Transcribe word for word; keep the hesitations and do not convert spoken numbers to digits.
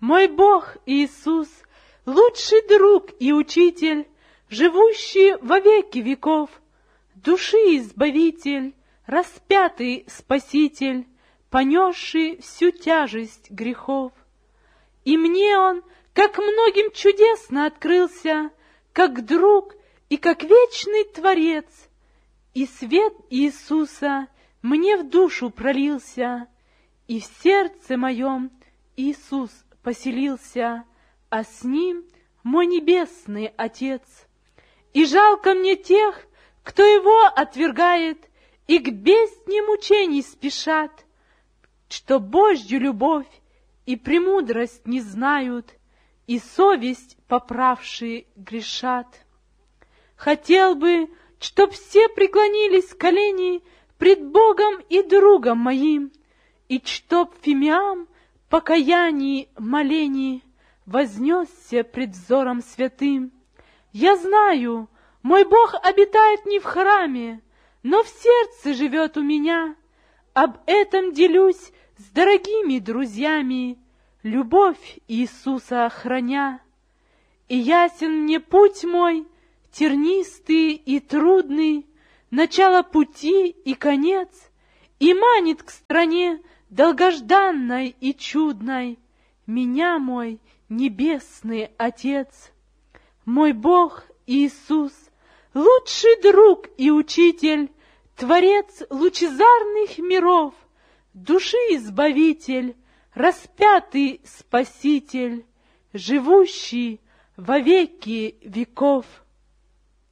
Мой Бог Иисус, лучший друг и учитель, живущий во веки веков, души избавитель, распятый Спаситель, понесший всю тяжесть грехов. И мне Он, как многим чудесно открылся, как друг и как вечный Творец, и свет Иисуса мне в душу пролился, и в сердце моем Иисус поселился, а с Ним мой небесный Отец. И жалко мне тех, кто Его отвергает и к бездне мучений спешат, что Божью любовь и премудрость не знают, и совесть поправшие грешат. Хотел бы, чтоб все преклонились колени пред Богом и другом моим, и чтоб фимиам покаянии молений вознесся пред взором святым. Я знаю, мой Бог обитает не в храме, но в сердце живет у меня. Об этом делюсь с дорогими друзьями, любовь Иисуса охраня. И ясен мне путь мой, тернистый и трудный, начало пути и конец, и манит к стране долгожданной и чудной меня мой небесный Отец. Мой Бог Иисус, лучший друг и учитель, Творец лучезарных миров, души избавитель, распятый Спаситель, живущий во веки веков.